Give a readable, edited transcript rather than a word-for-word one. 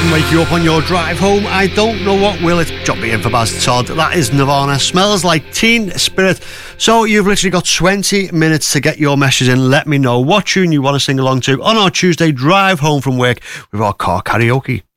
can wake you up on your drive home. I don't know what will. It's Drop Me In for Baz Todd. That is Nirvana. Smells Like Teen Spirit. So you've literally got 20 minutes to get your message in. Let me know what tune you want to sing along to on our Tuesday drive home from work with our car karaoke.